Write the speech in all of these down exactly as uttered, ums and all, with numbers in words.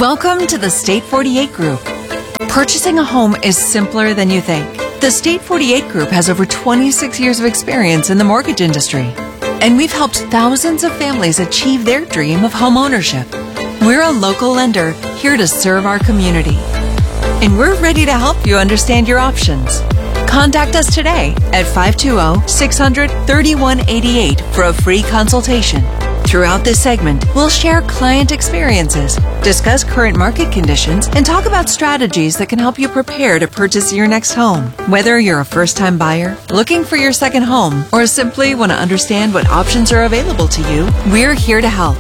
Welcome to the State forty-eight Group. Purchasing a home is simpler than you think. The State forty-eight Group has over twenty-six years of experience in the mortgage industry, and we've helped thousands of families achieve their dream of home ownership. We're a local lender here to serve our community, and we're ready to help you understand your options. Contact us today at five two zero, six hundred, thirty-one eighty-eight for a free consultation. Throughout this segment, we'll share client experiences, discuss current market conditions, and talk about strategies that can help you prepare to purchase your next home. Whether you're a first-time buyer, looking for your second home, or simply want to understand what options are available to you, we're here to help.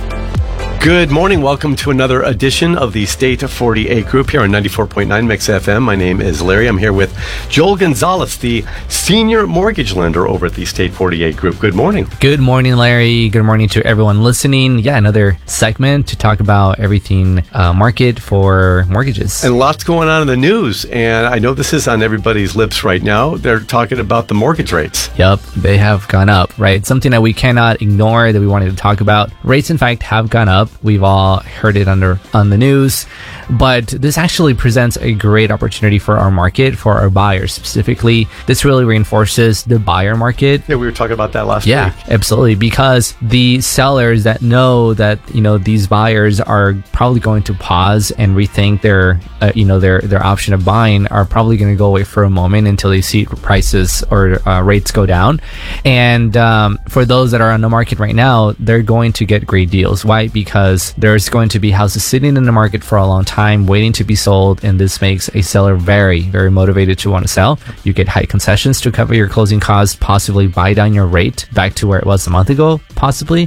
Good morning. Welcome to another edition of the State forty-eight Group here on ninety-four point nine Mix F M. My name is Larry. I'm here with Joel Gonzalez, the senior mortgage lender over at the State forty-eight Group. Good morning. Good morning, Larry. Good morning to everyone listening. Yeah, another segment to talk about everything uh, market for mortgages. And lots going on in the news. And I know this is on everybody's lips right now. They're talking about the mortgage rates. Yep, they have gone up, right? Something that we cannot ignore that we wanted to talk about. Rates, in fact, have gone up. We've all heard it under on the news, but this actually presents a great opportunity for our market, for our buyers specifically. This really reinforces the buyer market. Yeah, we were talking about that last yeah, week. Yeah, absolutely. Because the sellers that know that, you know, these buyers are probably going to pause and rethink their, uh, you know, their, their option of buying are probably going to go away for a moment until they see prices or uh, rates go down. And um, for those that are on the market right now, they're going to get great deals. Why? Because there's going to be houses sitting in the market for a long time waiting to be sold, and this makes a seller very, very motivated to want to sell. You get high concessions to cover your closing costs, possibly buy down your rate back to where it was a month ago, possibly,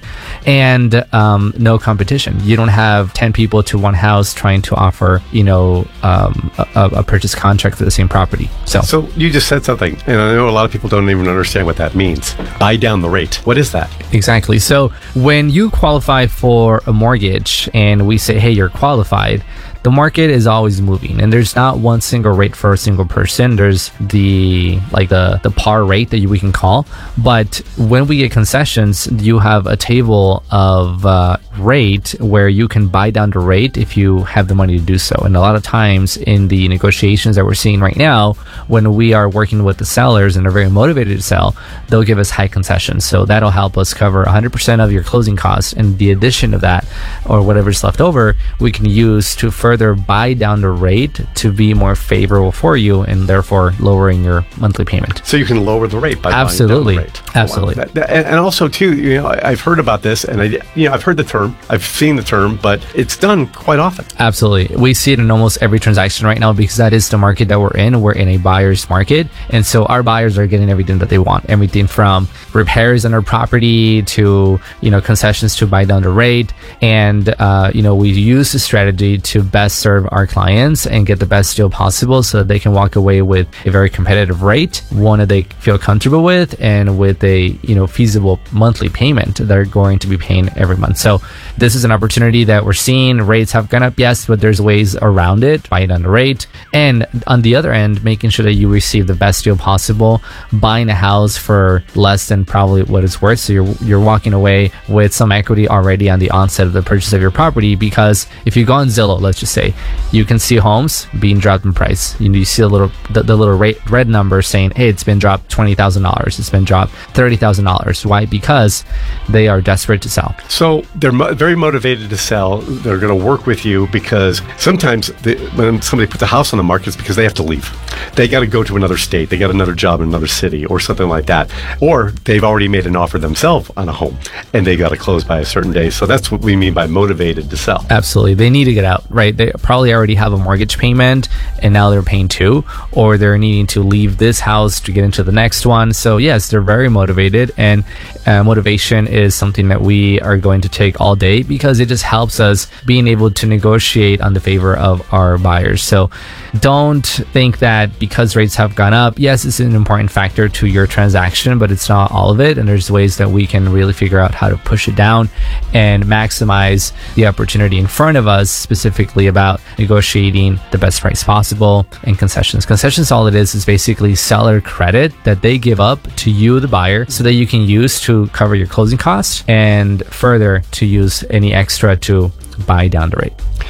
and um, no competition. You don't have ten people to one house trying to offer, you know, um, a, a purchase contract for the same property. So, so you just said something, and I know a lot of people don't even understand what that means. Buy down the rate. What is that? Exactly. So when you qualify for a mortgage and we say, hey, you're qualified, the market is always moving, and there's not one single rate for a single person. There's the like the the par rate that you, we can call, but when we get concessions, you have a table of uh, rate where you can buy down the rate if you have the money to do so. And a lot of times in the negotiations that we're seeing right now, when we are working with the sellers and are very motivated to sell, they'll give us high concessions. So that'll help us cover one hundred percent of your closing costs, and the addition of that or whatever's left over, we can use to further buy down the rate to be more favorable for you, and therefore lowering your monthly payment. So you can lower the rate by absolutely, buying down the rate. absolutely. Wow. That, and also too, you know, I've heard about this, and I, you know, I've heard the term, I've seen the term, but it's done quite often. Absolutely, we see it in almost every transaction right now because that is the market that we're in. We're in a buyer's market, and so our buyers are getting everything that they want. Everything from repairs on our property to, you know, concessions to buy down the rate, and uh, you know, we use the strategy to best serve our clients and get the best deal possible so that they can walk away with a very competitive rate, one that they feel comfortable with, and with a, you know, feasible monthly payment they're going to be paying every month. So this is an opportunity that we're seeing. Rates have gone up, yes, but there's ways around it. Buy it on the rate, and on the other end, making sure that you receive the best deal possible, buying a house for less than probably what it's worth. So you're you're walking away with some equity already on the onset of the purchase of your property. Because if you go on Zillow, let's just say, you can see homes being dropped in price. You know, you see a little the, the little rate, red number saying, hey, it's been dropped twenty thousand dollars. It's been dropped thirty thousand dollars. Why? Because they are desperate to sell. So they're mo- very motivated to sell. They're going to work with you because sometimes they, when somebody puts a house on the market, it's because they have to leave. They got to go to another state. They got another job in another city or something like that. Or they've already made an offer themselves on a home and they got to close by a certain day. So that's what we mean by motivated to sell. Absolutely. They need to get out, right? They probably already have a mortgage payment and now they're paying two, or they're needing to leave this house to get into the next one. So yes, they're very motivated, and uh, motivation is something that we are going to take all day because it just helps us being able to negotiate on the favor of our buyers. So don't think that because rates have gone up, yes, it's an important factor to your transaction, but it's not all of it. And there's ways that we can really figure out how to push it down and maximize the opportunity in front of us, specifically about negotiating the best price possible and concessions. Concessions, all it is, is basically seller credit that they give up to you, the buyer, so that you can use to cover your closing costs and further to use any extra to buy down the rate.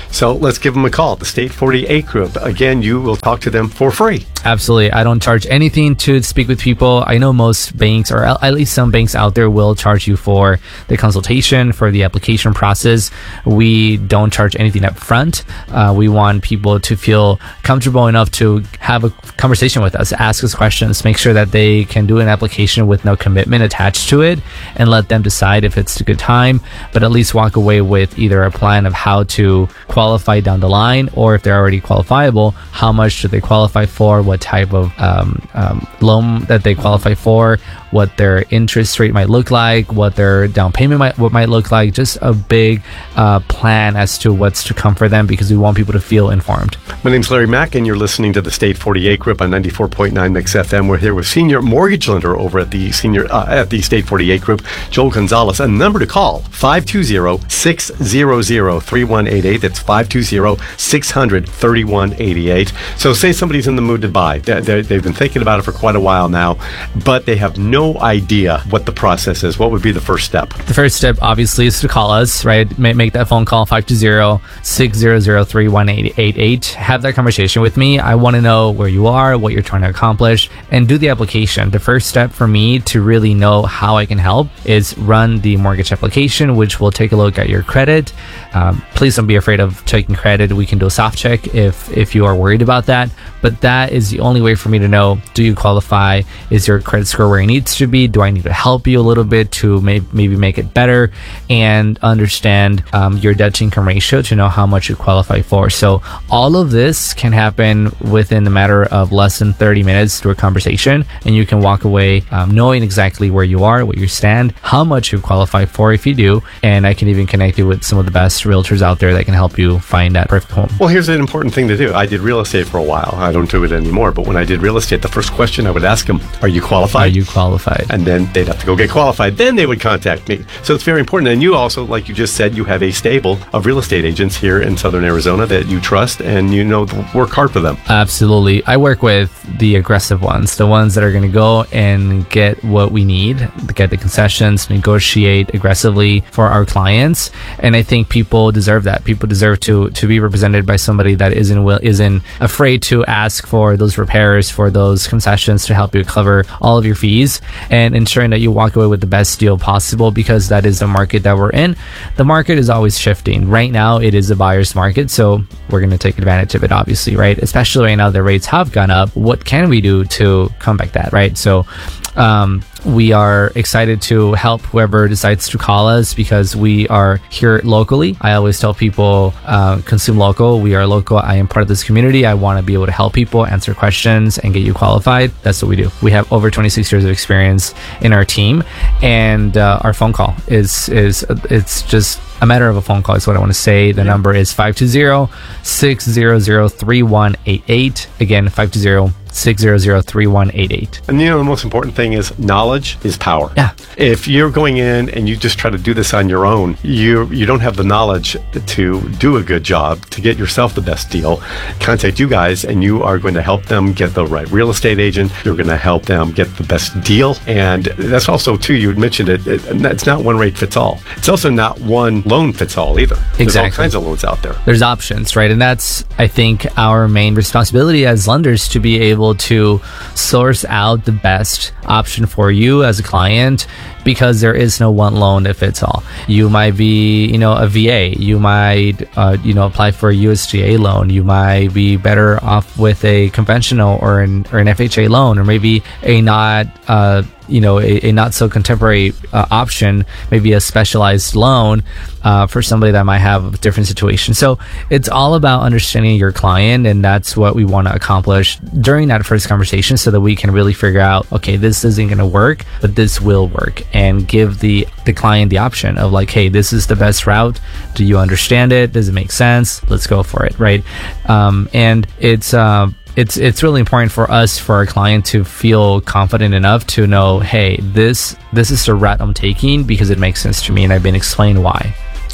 So let's give them a call, the State forty-eight Group. Again, you will talk to them for free. Absolutely. I don't charge anything to speak with people. I know most banks, or at least some banks out there, will charge you for the consultation, for the application process. We don't charge anything up front. Uh, we want people to feel comfortable enough to have a conversation with us, ask us questions, make sure that they can do an application with no commitment attached to it, and let them decide if it's a good time, but at least walk away with either a plan of how to qualify down the line, or if they're already qualifiable, how much should they qualify for, what type of um, um, loan that they qualify for, what their interest rate might look like, what their down payment might what might look like, just a big uh, plan as to what's to come for them, because we want people to feel informed. My name's Larry Mack, and you're listening to the State forty-eight Group on ninety-four point nine Mix F M. We're here with senior mortgage lender over at the senior uh, at the State forty-eight Group, Joel Gonzalez. A number to call, five two zero, six hundred, three one eight eight. That's five two zero, six hundred, thirty-one eighty-eight. So say somebody's in the mood to buy. They, they, they've been thinking about it for quite a while now, but they have no idea what the process is. What would be the first step? The first step, obviously, is to call us, right? Make, make that phone call, five two zero, six hundred, three one eight eight. Have that conversation with me. I want to know where you are, what you're trying to accomplish, and do the application. The first step for me to really know how I can help is run the mortgage application, which will take a look at your credit. Um, please don't be afraid of checking credit. We can do a soft check if, if you are worried about that. But that is the only way for me to know, do you qualify? Is your credit score where it needs to be? Do I need to help you a little bit to may- maybe make it better and understand um, your debt to income ratio to know how much you qualify for? So all of this can happen within a matter of less than thirty minutes through a conversation, and you can walk away um, knowing exactly where you are, what you stand, how much you qualify for if you do, and I can even connect you with some of the best realtors out there that can help you find that perfect home. Well, here's an important thing to do. I did real estate for a while. I don't do it anymore, but when I did real estate, the first question I would ask them, are you qualified? Are you qualified? And then they'd have to go get qualified. Then they would contact me. So it's very important. And you also, like you just said, you have a stable of real estate agents here in Southern Arizona that you trust and you know work hard for them. Absolutely. I work with the aggressive ones, the ones that are going to go and get what we need, get the concessions, negotiate aggressively for our clients. And I think people deserve that. People deserve to to be represented by somebody that isn't will isn't afraid to ask for those repairs, for those concessions to help you cover all of your fees, and ensuring that you walk away with the best deal possible, because that is the market that we're in. The market is always shifting. Right now, it is a buyer's market, so we're going to take advantage of it, obviously, right? Especially right now, the rates have gone up. What can we do to combat that, right? So um, we are excited to help whoever decides to call us, because we are here locally. I always tell people, uh, consume local. We are local. I am part of this community. I want to be able to help people, answer questions, and get you qualified. That's what we do. We have over twenty-six years of experience in our team, and uh, our phone call is is it's just a matter of a phone call is what I want to say. The yeah. number is five two zero, six hundred, three one eight eight. Again, five two zero, six hundred, three one eight eight. And you know, the most important thing is knowledge is power. Yeah. If you're going in and you just try to do this on your own, you you don't have the knowledge to do a good job, to get yourself the best deal. Contact you guys, and you are going to help them get the right real estate agent. You're going to help them get the best deal. And that's also, too, you had mentioned it, it it's not one rate fits all. It's also not one loan fits all either. There's exactly. all kinds of loans out there. There's options, right? And that's, I think, our main responsibility as lenders, to be able to source out the best option for you as a client, because there is no one loan that fits all. You might be, you know, a V A. You might, uh, you know, apply for a U S D A loan. You might be better off with a conventional or an or an F H A loan, or maybe a not, uh, you know, a, a not so contemporary uh, option, maybe a specialized loan uh, for somebody that might have a different situation. So it's all about understanding your client, and that's what we want to accomplish during that first conversation, so that we can really figure out, okay, this isn't going to work, but this will work, and give the, the client the option of like, hey, this is the best route. Do you understand it? Does it make sense? Let's go for it, right? Um, and it's... Uh, It's it's really important for us, for our client, to feel confident enough to know, hey, this this is the route I'm taking because it makes sense to me, and I've been explained why.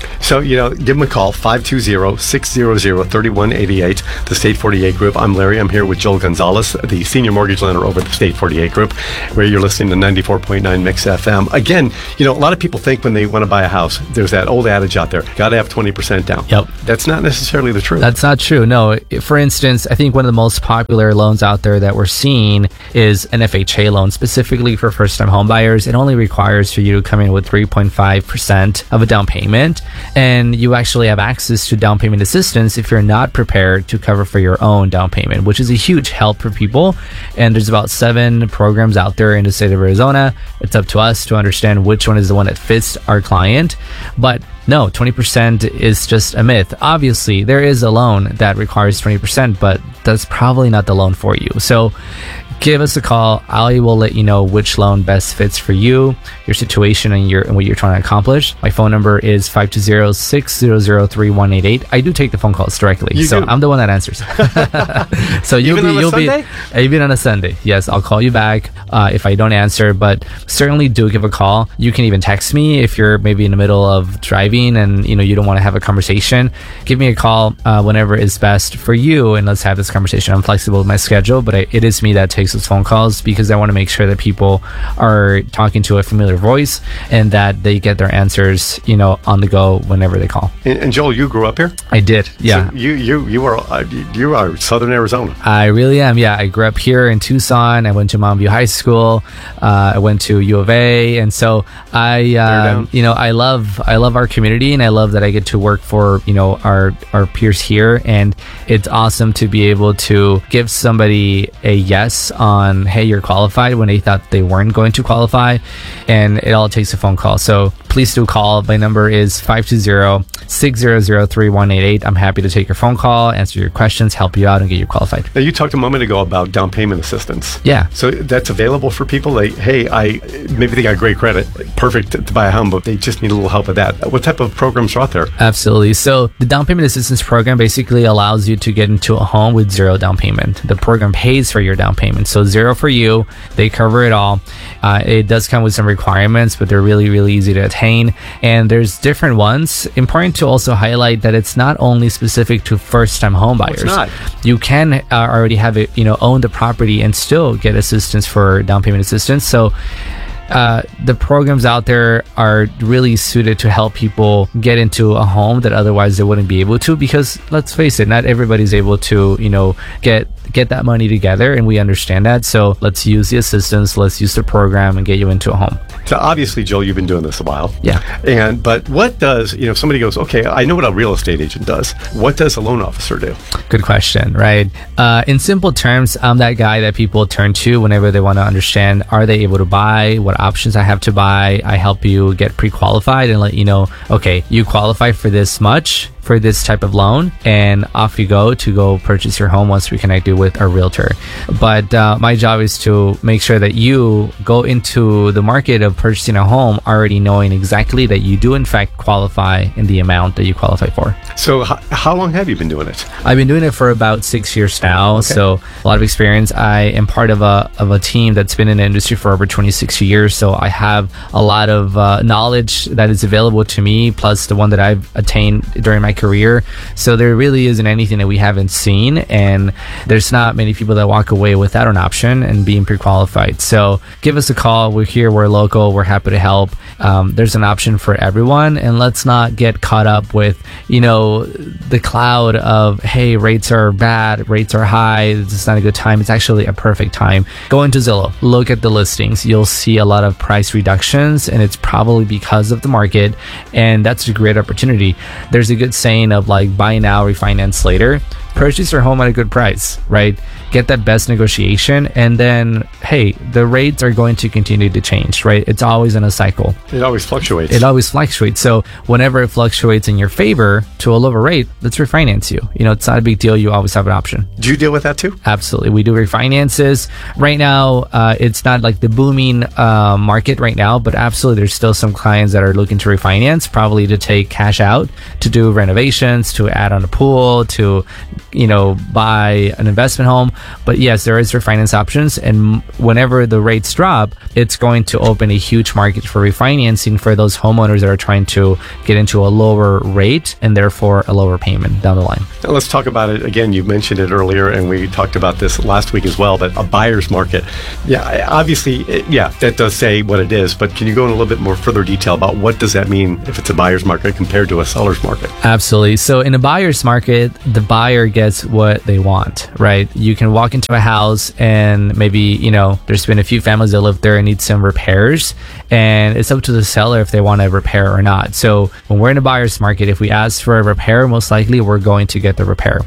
So, you know, give them a call, five two zero, six zero zero, three one eight eight, the State forty-eight Group. I'm Larry. I'm here with Joel Gonzalez, the senior mortgage lender over at the State forty-eight Group, where you're listening to ninety-four point nine Mix F M. Again, you know, a lot of people think when they want to buy a house, there's that old adage out there, got to have twenty percent down. Yep. That's not necessarily the truth. That's not true. No. For instance, I think one of the most popular loans out there that we're seeing is an F H A loan, specifically for first-time home buyers. It only requires for you to come in with three point five percent of a down payment, and you actually have access to down payment assistance if you're not prepared to cover for your own down payment, which is a huge help for people. And there's about seven programs out there in the state of Arizona. It's up to us to understand which one is the one that fits our client. But no, twenty percent is just a myth. Obviously, there is a loan that requires twenty percent, but that's probably not the loan for you. So give us a call. I will let you know which loan best fits for you, your situation, and your and what you're trying to accomplish. My phone number is five two zero, six zero zero, three one eight eight. I do take the phone calls directly, you so do. I'm the one that answers. So you'll Even be on a you'll Sunday? be even on a Sunday. Yes, I'll call you back uh, if I don't answer, but certainly do give a call. You can even text me if you're maybe in the middle of driving and you know you don't want to have a conversation. Give me a call uh, whenever is best for you, and let's have this conversation. I'm flexible with my schedule, but I, it is me that takes those phone calls because I want to make sure that people are talking to a familiar voice and that they get their answers, you know, on the go whenever they call. And, and Joel, you grew up here? I did, yeah. So you you you are uh, you are Southern Arizona. I really am. Yeah, I grew up here in Tucson. I went to Mountain View High School. Uh, I went to U of A, and so I, uh, you know, I love I love our community, and I love that I get to work for you know our our peers here, and it's awesome to be able to give somebody a yes on hey, you're qualified when they thought they weren't going to qualify, and it all takes a phone call. So please do call. My number is five two zero, six zero zero, three one eight eight. I'm happy to take your phone call, answer your questions, help you out, and get you qualified. Now, you talked a moment ago about down payment assistance. Yeah. So that's available for people. Like, hey, I maybe they got great credit, perfect to, to buy a home, but they just need a little help with that. What type of programs are out there? Absolutely. So the down payment assistance program basically allows you to get into a home with zero down payment. The program pays for your down payment. So zero for you. They cover it all. Uh, it does come with some requirements, but they're really, really easy to attain. And there's different ones. Important to also highlight that it's not only specific to first-time home buyers. It's not. You can uh, already have it, you know, own the property and still get assistance for down payment assistance. So Uh, the programs out there are really suited to help people get into a home that otherwise they wouldn't be able to, because let's face it, not everybody's able to, you know, get get that money together, and we understand that. So let's use the assistance, let's use the program and get you into a home. So obviously, Joel, you've been doing this a while. Yeah. And but what does, you know, if somebody goes, okay, I know what a real estate agent does. What does a loan officer do? Good question, right? Uh, in simple terms, I'm that guy that people turn to whenever they want to understand, are they able to buy? What options I have to buy? I help you get pre-qualified and let you know, okay, you qualify for this much for this type of loan, and off you go to go purchase your home once we connect you with a realtor. But uh, my job is to make sure that you go into the market of purchasing a home already knowing exactly that you do in fact qualify in the amount that you qualify for. So h- how long have you been doing it? I've been doing it for about six years now, Okay. so a lot of experience. I am part of a of a team that's been in the industry for over twenty-six years, so I have a lot of uh, knowledge that is available to me, plus the one that I've attained during my career. So there really isn't anything that we haven't seen, and there's not many people that walk away without an option and being pre-qualified. So give us a call. We're here, we're local, we're happy to help. Um, there's an option for everyone, and let's not get caught up with, you know, the cloud of, hey, rates are bad, rates are high, it's not a good time. It's actually a perfect time. Go into Zillow, look at the listings. You'll see a lot of price reductions, and it's probably because of the market, and that's a great opportunity. There's a good saying of like, buy now, refinance later. Purchase your home at a good price, right? Get that best negotiation, and then, hey, the rates are going to continue to change, right? It's always in a cycle. It always fluctuates. It always fluctuates. So whenever it fluctuates in your favor to a lower rate, let's refinance you. You know, it's not a big deal. You always have an option. Do you deal with that too? Absolutely. We do refinances. Right now, uh, it's not like the booming uh, market right now, but absolutely there's still some clients that are looking to refinance, probably to take cash out, to do renovations, to add on a pool, to, you know, buy an investment home. But yes, there is refinance options, and whenever the rates drop, it's going to open a huge market for refinancing for those homeowners that are trying to get into a lower rate and therefore a lower payment down the line. Now let's talk about it again. You mentioned it earlier, and we talked about this last week as well, but a buyer's market. Yeah, obviously, yeah, that does say what it is, but can you go in a little bit more further detail about what does that mean if it's a buyer's market compared to a seller's market? Absolutely. So in a buyer's market, the buyer gets what they want, right? You can walk into a house and maybe, you know, there's been a few families that live there and need some repairs, and it's up to the seller if they want to repair or not. So when we're in a buyer's market, if we ask for a repair, most likely we're going to get the repair.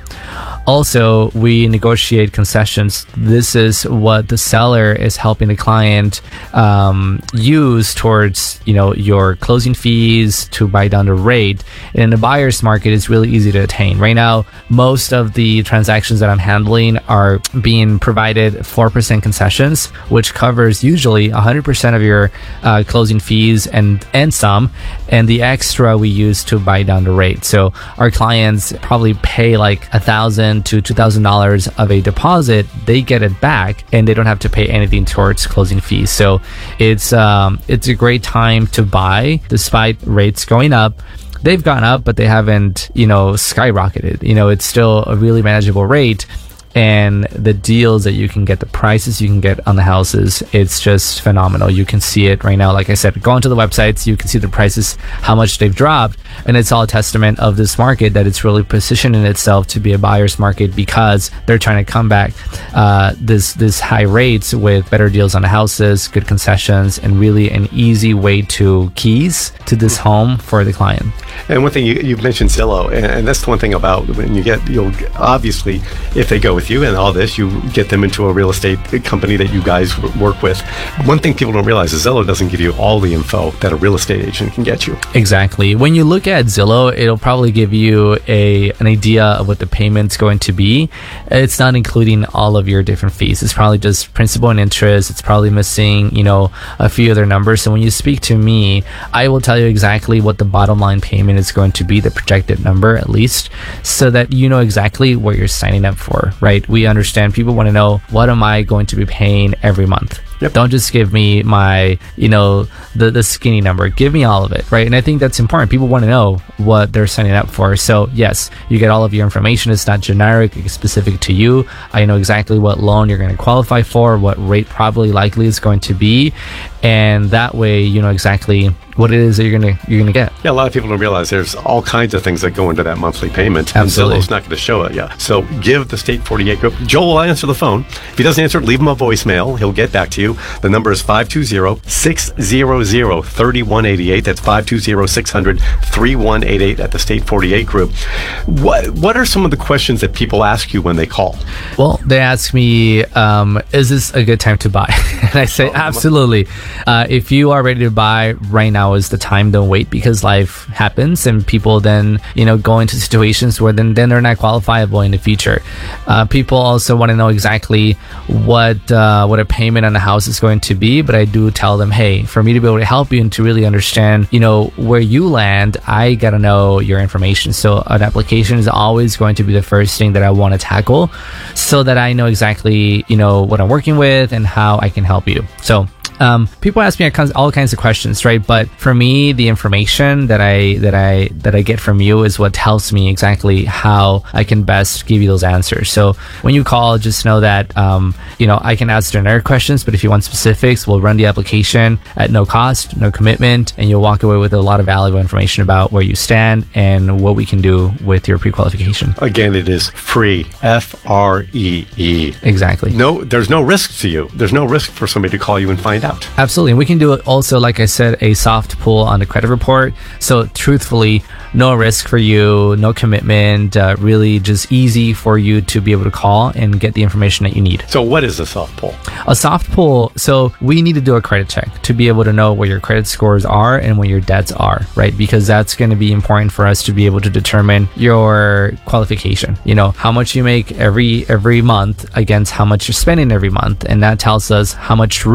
Also, we negotiate concessions. This is what the seller is helping the client um, use towards, you know, your closing fees to buy down the rate. And in the buyer's market, it's really easy to attain. Right now, most of the transactions that I'm handling are being provided four percent concessions, which covers usually one hundred percent of your uh, closing fees and, and some, and the extra we use to buy down the rate. So our clients probably pay like a thousand to two thousand dollars of a deposit. They get it back and they don't have to pay anything towards closing fees. So it's um it's a great time to buy despite rates going up. They've gone up, but they haven't, you know, skyrocketed. You know, it's still a really manageable rate. And the deals that you can get, the prices you can get on the houses, it's just phenomenal. You can see it right now. Like I said, go onto the websites, you can see the prices, how much they've dropped. And it's all a testament of this market that it's really positioning itself to be a buyer's market because they're trying to come back uh, this, this high rates with better deals on the houses, good concessions, and really an easy way to keys to this home for the client. And one thing you, you've mentioned Zillow, and, and that's the one thing about when you get, you'll obviously, if they go with you and all this, you get them into a real estate company that you guys w- work with. One thing people don't realize is Zillow doesn't give you all the info that a real estate agent can get you. Exactly. When you look at Zillow, it'll probably give you a an idea of what the payment's going to be. It's not including all of your different fees. It's probably just principal and interest. It's probably missing, you know, a few other numbers. So when you speak to me, I will tell you exactly what the bottom line payment is going to be, the projected number at least, so that you know exactly what you're signing up for, right? We understand people want to know, what am I going to be paying every month? Yep. Don't just give me my, you know, the, the skinny number. Give me all of it, right? And I think that's important. People want to know what they're signing up for. So yes, you get all of your information. It's not generic, it's specific to you. I know exactly what loan you're going to qualify for, what rate probably likely is going to be. And that way, you know exactly what it is that you're gonna you're gonna get. Yeah, a lot of people don't realize there's all kinds of things that go into that monthly payment. Absolutely. And Zillow's not going to show it yet. So give the State forty-eight Group. Joel will answer the phone. If he doesn't answer it, leave him a voicemail. He'll get back to you. The number is five two zero, six hundred, three one eight eight. That's five two zero, six hundred, three one eight eight at the State forty-eight Group. What What are some of the questions that people ask you when they call? Well, they ask me, um, is this a good time to buy? And I say, oh, absolutely. Uh, if you are ready to buy, right now is the time. Don't wait, because life happens and people then, you know, go into situations where then, then they're not qualifiable in the future. Uh, people also want to know exactly what uh, what a payment on the house is going to be, but I do tell them, hey, for me to be able to help you and to really understand, you know, where you land, I got to know your information. So an application is always going to be the first thing that I want to tackle so that I know exactly, you know, what I'm working with and how I can help you. So Um, people ask me all kinds of questions, right? But for me, the information that I that I that I get from you is what tells me exactly how I can best give you those answers. So when you call, just know that um, you know, I can ask generic questions, but if you want specifics, we'll run the application at no cost, no commitment, and you'll walk away with a lot of valuable information about where you stand and what we can do with your pre-qualification. Again, it is free. F R E E. Exactly. No, there's no risk to you. There's no risk for somebody to call you and find out. Absolutely. And we can do it also, like I said, a soft pull on the credit report. So truthfully, no risk for you, no commitment, uh, really just easy for you to be able to call and get the information that you need. So what is a soft pull? A soft pull, so we need to do a credit check to be able to know where your credit scores are and where your debts are, right? Because that's going to be important for us to be able to determine your qualification. You know, how much you make every every month against how much you're spending every month. And that tells us how much room do we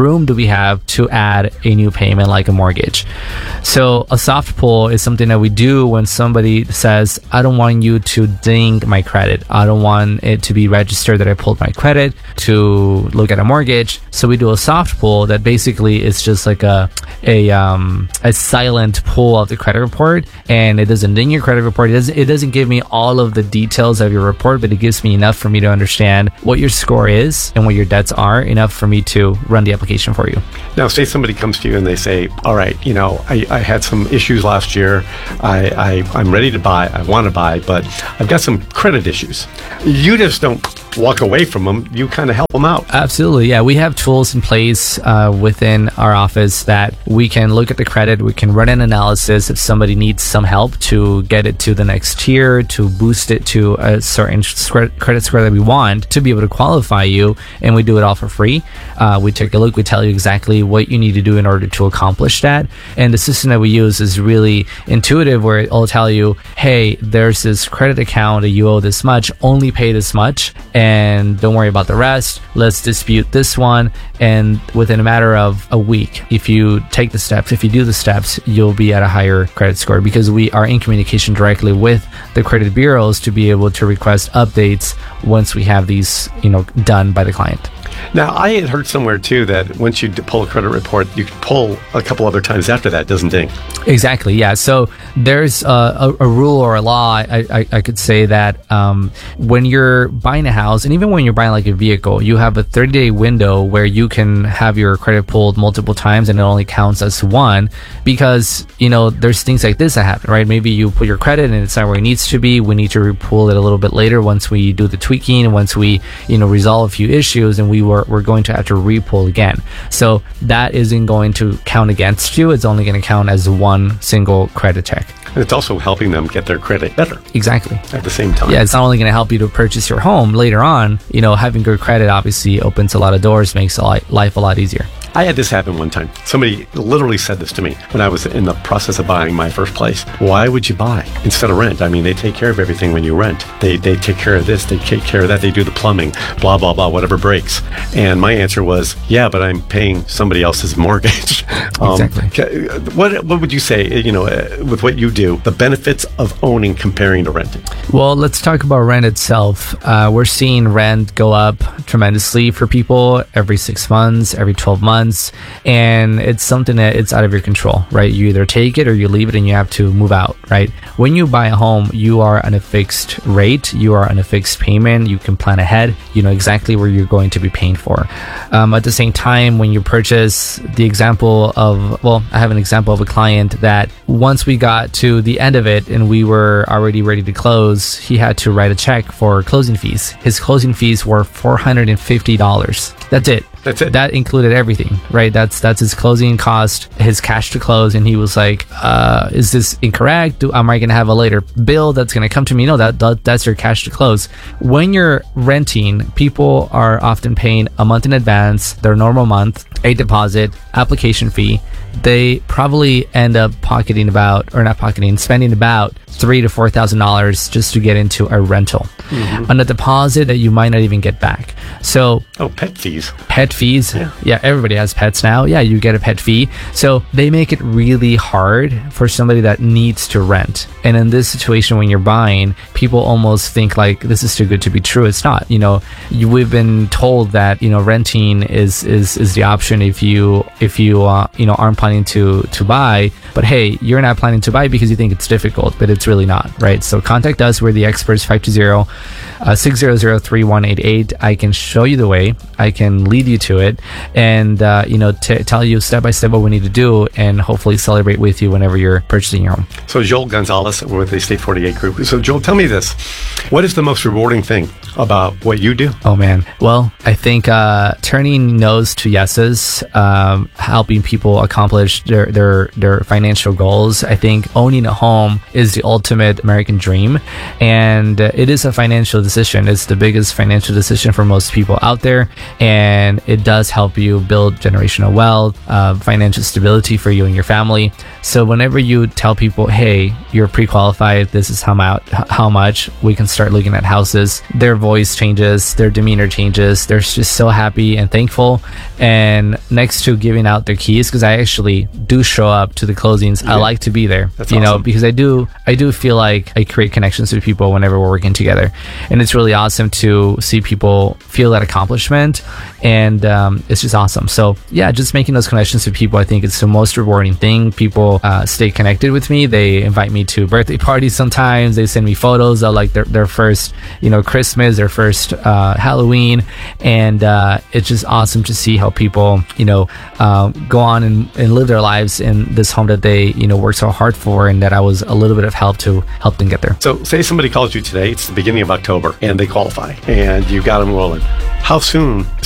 have to add a new payment like a mortgage. So a soft pull is something that we do when somebody says, I don't want you to ding my credit. I don't want it to be registered that I pulled my credit to look at a mortgage. So we do a soft pull that basically is just like a a um a silent pull of the credit report, and it doesn't ding your credit report. It doesn't it doesn't give me all of the details of your report, but it gives me enough for me to understand what your score is and what your debts are, enough for me to run the application for you. Now, say somebody comes to you and they say, all right, you know, I, I had some issues last year. I, I, I'm ready to buy. I want to buy, but I've got some credit issues. You just don't walk away from them. You kind of help them out. Absolutely. Yeah. We have tools in place uh, within our office that we can look at the credit. We can run an analysis if somebody needs some help to get it to the next tier, to boost it to a certain credit score that we want to be able to qualify you. And we do it all for free. Uh, we take a look. We tell you exactly what you need to do in order to accomplish that. And the system that we use is really intuitive, where it'll tell you, hey, there's this credit account that you owe this much, only pay this much, and don't worry about the rest. Let's dispute this one. And within a matter of a week, if you take the steps, if you do the steps, you'll be at a higher credit score, because we are in communication directly with the credit bureaus to be able to request updates once we have these, you know, done by the client. Now, I had heard somewhere too that once you pull a credit report, you can pull a couple other times after that. It doesn't ding. Exactly. Yeah. So there's a, a, a rule or a law. I, I, I could say that um, when you're buying a house, and even when you're buying like a vehicle, you have a thirty day window where you can have your credit pulled multiple times, and it only counts as one, because, you know, there's things like this that happen, right? Maybe you put your credit and it's not where it needs to be. We need to re-pull it a little bit later once we do the tweaking and once we, you know, resolve a few issues, and we were, we're going to have to re-pull again. So that isn't going to count against you. It's only going to count as one single credit check. And it's also helping them get their credit better. Exactly. At the same time. Yeah, it's not only going to help you to purchase your home later on. You know, having good credit obviously opens a lot of doors, makes life a lot easier. I had this happen one time. Somebody literally said this to me when I was in the process of buying my first place. Why would you buy instead of rent? I mean, they take care of everything when you rent. They they take care of this, they take care of that, they do the plumbing, blah, blah, blah, whatever breaks. And my answer was, yeah, but I'm paying somebody else's mortgage. um, exactly. What, what would you say, you know, uh, with what you do, the benefits of owning comparing to renting? Well, let's talk about rent itself. Uh, we're seeing rent go up tremendously for people every six months, every twelve months. And it's something that it's out of your control, right? You either take it or you leave it, and you have to move out, right? When you buy a home, you are on a fixed rate, you are on a fixed payment, you can plan ahead, you know exactly where you're going to be paying for. Um, at the same time, when you purchase, the example of, well, I have an example of a client that once we got to the end of it and we were already ready to close, he had to write a check for closing fees. His closing fees were four hundred fifty dollars. That's it. That's it. That included everything, right? That's that's his closing cost, his cash to close. And he was like, uh, is this incorrect? Do, am I going to have a later bill that's going to come to me? No, that, that that's your cash to close. When you're renting, people are often paying a month in advance, their normal month, a deposit, application fee. They probably end up pocketing about, or not pocketing, spending about three to four thousand dollars just to get into a rental, mm-hmm. on a deposit that you might not even get back. So, oh, pet fees, pet fees. Yeah. yeah, everybody has pets now. Yeah, you get a pet fee. So they make it really hard for somebody that needs to rent. And in this situation, when you're buying, people almost think like this is too good to be true. It's not. You know, you, we've been told that, you know, renting is is is the option if you if you uh, you know aren't planning to to buy. But hey, you're not planning to buy because you think it's difficult, but it's really not, right? So contact us. We're the experts. five two zero, six zero zero, three one eight eight. I can show you the way. I can lead you to it, and uh, you know, t- tell you step by step what we need to do, and hopefully celebrate with you whenever you're purchasing your home. So Joel Gonzalez with the Estate forty-eight Group. So Joel, tell me this: what is the most rewarding thing about what you do? Oh man, well, I think uh, turning no's to yeses, um, helping people accomplish their their their financial goals. I think owning a home is the ultimate American dream, and uh, it is a financial decision. It's the biggest financial decision for most people out there, and it does help you build generational wealth, uh, financial stability for you and your family. So whenever you tell people, hey, you're pre-qualified, this is how, mu- how much we can start looking at houses, their voice changes, their demeanor changes. They're just so happy and thankful. And next to giving out their keys, because I actually do show up to the closings, yeah. I like to be there. That's you awesome. know, because I do, I do feel like I create connections with people whenever we're working together. And it's really awesome to see people feel that accomplishment. And um, it's just awesome. So yeah, just making those connections with people, I think it's the most rewarding thing. People uh, stay connected with me. They invite me to birthday parties sometimes. They send me photos of like their, their first, you know, Christmas, their first uh, Halloween. And uh, it's just awesome to see how people, you know, uh, go on and, and live their lives in this home that they, you know, worked so hard for, and that I was a little bit of help to help them get there. So say somebody calls you today, it's the beginning of October, and they qualify, and you got them rolling. How soon,